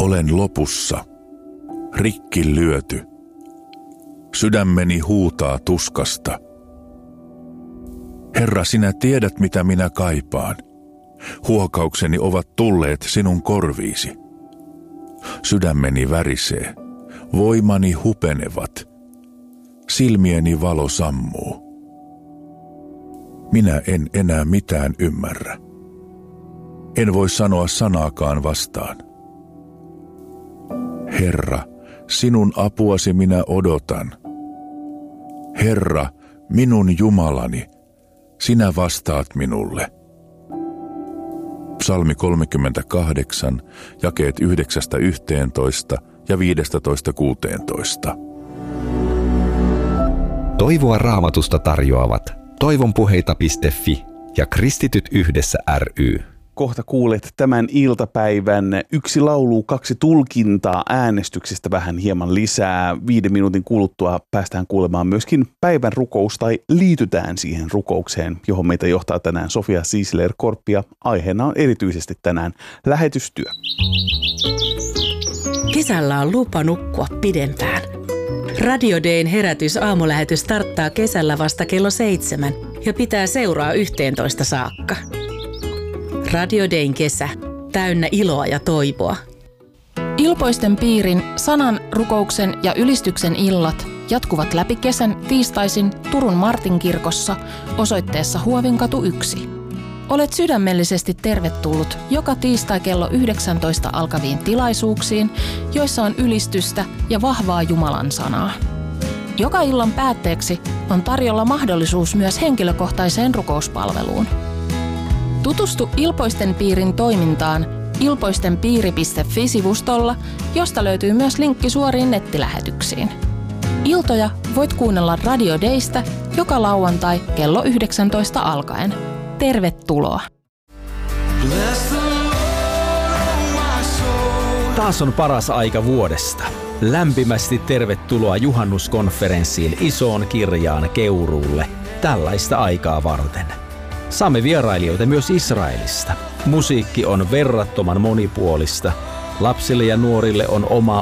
Olen lopussa, rikki lyöty. Sydämeni huutaa tuskasta. Herra, sinä tiedät, mitä minä kaipaan. Huokaukseni ovat tulleet sinun korviisi. Sydämeni värisee, voimani hupenevat. Silmieni valo sammuu. Minä en enää mitään ymmärrä. En voi sanoa sanaakaan vastaan. Herra, sinun apuasi minä odotan. Herra, minun Jumalani, sinä vastaat minulle. Psalmi 38, jakeet 9-11 ja 15-16. Toivoa Raamatusta tarjoavat toivonpuheita.fi ja Kristityt yhdessä ry. Kohta kuulet tämän iltapäivän 1 laulu, 2 tulkintaa äänestyksestä vähän hieman lisää. 5 minuutin kuluttua päästään kuulemaan myöskin päivän rukous tai liitytään siihen rukoukseen, johon meitä johtaa tänään Sofia Siisler-Korppi ja aiheena on erityisesti tänään lähetystyö. Kesällä on lupa nukkua pidempään. Radio Dayn herätys-aamulähetys starttaa kesällä vasta kello 7 ja pitää seuraa 11 saakka. Radio Dayn kesä, täynnä iloa ja toivoa. Ilpoisten piirin, sanan, rukouksen ja ylistyksen illat jatkuvat läpi kesän tiistaisin Turun Martinkirkossa osoitteessa Huovinkatu 1. Olet sydämellisesti tervetullut joka tiistai kello 19 alkaviin tilaisuuksiin, joissa on ylistystä ja vahvaa Jumalan sanaa. Joka illan päätteeksi on tarjolla mahdollisuus myös henkilökohtaiseen rukouspalveluun. Tutustu Ilpoisten piirin toimintaan ilpoistenpiiri.fi-sivustolla, josta löytyy myös linkki suoriin nettilähetyksiin. Iltoja voit kuunnella Radio Daystä joka lauantai kello 19 alkaen. Tervetuloa! Taas on paras aika vuodesta. Lämpimästi tervetuloa juhannuskonferenssiin Isoon Kirjaan Keuruulle tällaista aikaa varten. Saamme vierailijoita myös Israelista. Musiikki on verrattoman monipuolista. Lapsille ja nuorille on oma